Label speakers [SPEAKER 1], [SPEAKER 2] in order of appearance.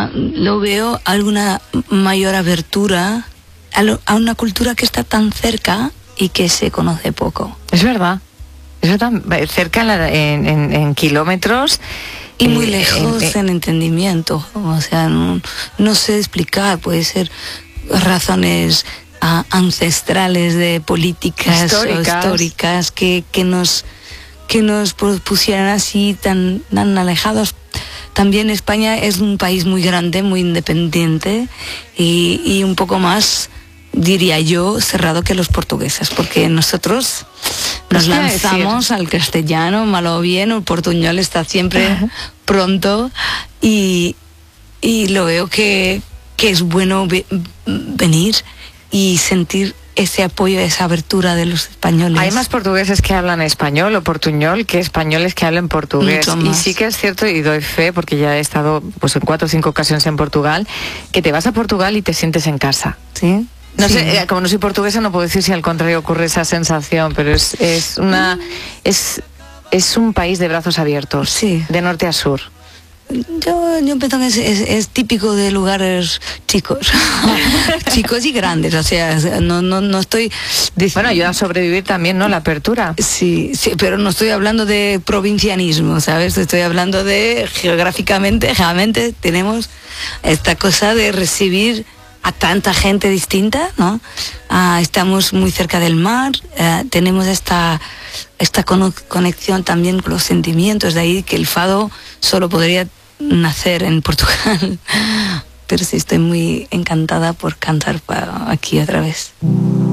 [SPEAKER 1] lo veo alguna mayor abertura a una cultura que está tan cerca y que se conoce poco.
[SPEAKER 2] Es verdad, cerca en kilómetros.
[SPEAKER 1] Y muy lejos en entendimiento, o sea, no sé explicar, puede ser razones ancestrales de políticas históricas que nos pusieran así tan alejados. También España es un país muy grande, muy independiente y un poco más, diría yo, cerrado que los portugueses, porque nosotros nos lanzamos al castellano, malo o bien, el portuñol está siempre pronto y lo veo que es bueno venir y sentir ese apoyo, esa abertura de los españoles.
[SPEAKER 2] Hay más portugueses que hablan español o portuñol que españoles que hablan portugués. Y sí que es cierto, y doy fe, porque ya he estado pues en 4 o 5 ocasiones en Portugal, que te vas a Portugal y te sientes en casa.
[SPEAKER 1] ¿Sí?
[SPEAKER 2] No sé, como no soy portuguesa no puedo decir si al contrario ocurre esa sensación, pero es un país de brazos abiertos,
[SPEAKER 1] sí,
[SPEAKER 2] de norte a sur.
[SPEAKER 1] Yo pienso que es típico de lugares chicos, chicos y grandes, o sea, no estoy...
[SPEAKER 2] Bueno, ayuda a sobrevivir también, ¿no? La apertura.
[SPEAKER 1] Sí, pero no estoy hablando de provincianismo, ¿sabes? Estoy hablando de geográficamente tenemos esta cosa de recibir a tanta gente distinta, ¿no? Estamos muy cerca del mar, tenemos esta conexión también con los sentimientos, de ahí que el fado solo podría nacer en Portugal. Pero sí, estoy muy encantada por cantar aquí otra vez.